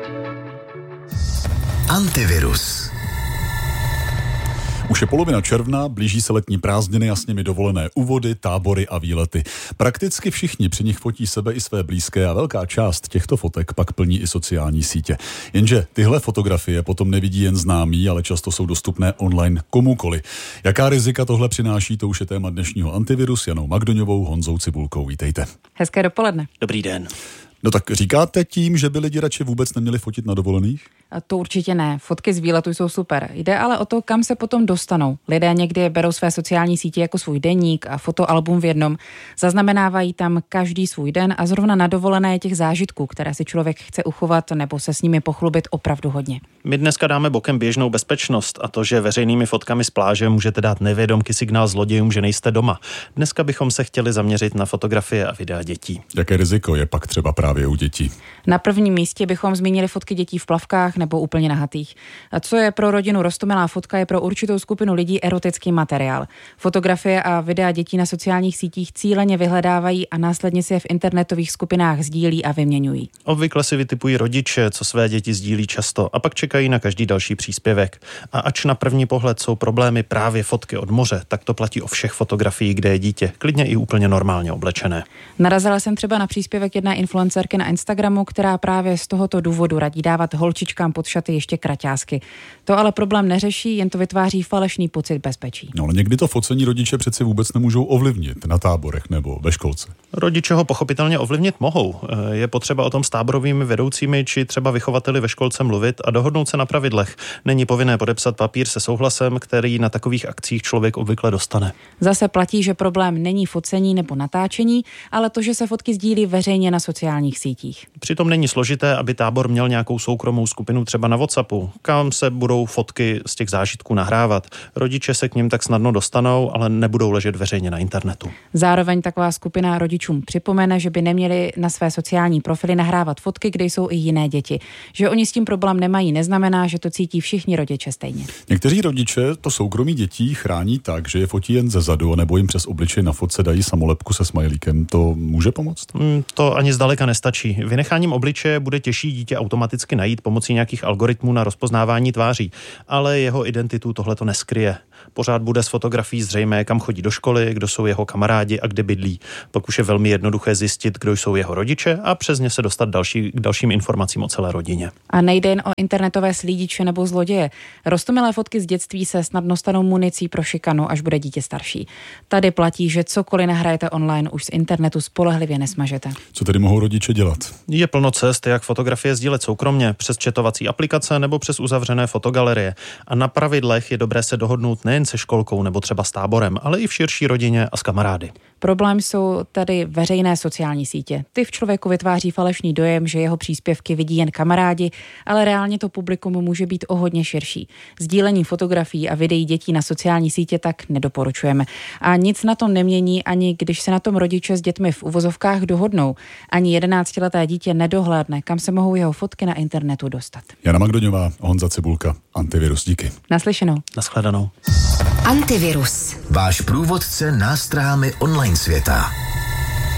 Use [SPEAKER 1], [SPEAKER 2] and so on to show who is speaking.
[SPEAKER 1] Antivirus.
[SPEAKER 2] Už je polovina června, blíží se letní prázdniny a s nimi dovolené úvody, tábory a výlety. Prakticky všichni při nich fotí sebe i své blízké a velká část těchto fotek pak plní i sociální sítě. Jenže tyhle fotografie potom nevidí jen známí, ale často jsou dostupné online komukoli. Jaká rizika tohle přináší, to už je téma dnešního Antiviru s Janou Magdoňovou, Honzou Cibulkou. Vítejte.
[SPEAKER 3] Hezké dopoledne.
[SPEAKER 4] Dobrý den.
[SPEAKER 2] No tak říkáte tím, že by lidi radši vůbec neměli fotit na dovolených?
[SPEAKER 3] A to určitě ne. Fotky z výletu jsou super. Jde ale o to, kam se potom dostanou. Lidé někdy berou své sociální sítě jako svůj deník a fotoalbum v jednom. Zaznamenávají tam každý svůj den a zrovna na dovolené je těch zážitků, které si člověk chce uchovat nebo se s nimi pochlubit opravdu hodně.
[SPEAKER 4] My dneska dáme bokem běžnou bezpečnost a to, že veřejnými fotkami z pláže můžete dát nevědomky signál zlodějům, že nejste doma. Dneska bychom se chtěli zaměřit na fotografie a videa dětí.
[SPEAKER 2] Jaké riziko je pak třeba právě u dětí?
[SPEAKER 3] Na prvním místě bychom zmínili fotky dětí v plavkách nebo úplně nahatých. A co je pro rodinu roztomilá fotka, je pro určitou skupinu lidí erotický materiál. Fotografie a videa dětí na sociálních sítích cíleně vyhledávají a následně si je v internetových skupinách sdílí a vyměňují.
[SPEAKER 4] Obvykle si vytipují rodiče, co své děti sdílí často a pak čekají na každý další příspěvek. A ač na první pohled jsou problémy právě fotky od moře, tak to platí o všech fotografiích, kde je dítě, klidně i úplně normálně oblečené.
[SPEAKER 3] Narazila jsem třeba na příspěvek jedné influencerky na Instagramu, která právě z tohoto důvodu radí dávat holčičkám pod šaty ještě kraťásky. To ale problém neřeší, jen to vytváří falešný pocit bezpečí.
[SPEAKER 2] No ale někdy to focení rodiče přeci vůbec nemůžou ovlivnit na táborech nebo ve školce.
[SPEAKER 4] Rodiče ho pochopitelně ovlivnit mohou. Je potřeba o tom s táborovými vedoucími či třeba vychovateli ve školce mluvit a dohodnout se na pravidlech. Není povinné podepsat papír se souhlasem, který na takových akcích člověk obvykle dostane.
[SPEAKER 3] Zase platí, že problém není focení nebo natáčení, ale to, že se fotky sdílí veřejně na sociálních sítích.
[SPEAKER 4] Přitom není složité, aby tábor měl nějakou soukromou skupinu třeba na WhatsAppu, kam se budou fotky z těch zážitků nahrávat. Rodiče se k nim tak snadno dostanou, ale nebudou ležet veřejně na internetu.
[SPEAKER 3] Zároveň taková skupina rodičům připomene, že by neměli na své sociální profily nahrávat fotky, kde jsou i jiné děti. Že oni s tím problém nemají, neznamená, že to cítí všichni rodiče stejně.
[SPEAKER 2] Někteří rodiče to soukromí dětí chrání tak, že je fotí jen ze zadu, nebo jim přes obličej na fotce dají samolepku se smajlíkem. To může pomoct?
[SPEAKER 4] To ani zdaleka nestačí. Vynecháním obličeje bude těžší dítě automaticky najít pomocí nějakých algoritmů na rozpoznávání tváří, ale jeho identitu tohle to neskryje. Pořád bude z fotografií zřejmé, kam chodí do školy, kdo jsou jeho kamarádi a kde bydlí. Pak už je velmi jednoduché zjistit, kdo jsou jeho rodiče a přes ně se dostat k dalším informacím o celé rodině.
[SPEAKER 3] A nejde jen o internetové slídiče nebo zloděje. Roztomilé fotky z dětství se snadno stanou municí pro šikanu, až bude dítě starší. Tady platí, že cokoliv nahrajete online, už z internetu spolehlivě nesmažete.
[SPEAKER 2] Co tedy mohou rodiče dělat?
[SPEAKER 4] Je plno cest, jak fotografie sdílet soukromně, přes chatovací aplikace nebo přes uzavřené fotogalerie. A na pravidlech je dobré se dohodnout nejen se školkou nebo třeba s táborem, ale i v širší rodině a s kamarády.
[SPEAKER 3] Problém jsou tady veřejné sociální sítě. Ty v člověku vytváří falešný dojem, že jeho příspěvky vidí jen kamarádi, ale reálně to publikum může být o hodně širší. Sdílení fotografií a videí dětí na sociální sítě tak nedoporučujeme. A nic na tom nemění, ani když se na tom rodiče s dětmi v uvozovkách dohodnou. Ani 11leté dítě nedohlédne, kam se mohou jeho fotky na internetu dostat.
[SPEAKER 2] Jana Magdoňová, Honza Cibulka, Antivirus, díky.
[SPEAKER 3] Naslyšenou.
[SPEAKER 4] Nashledanou.
[SPEAKER 1] Antivirus. Váš průvodce nástrahami online světa.